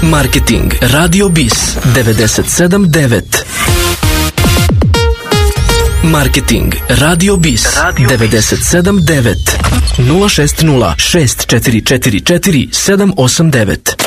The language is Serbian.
Marketing Radio Bis 97.9. Marketing Radio Bis 97.9 060 644 789.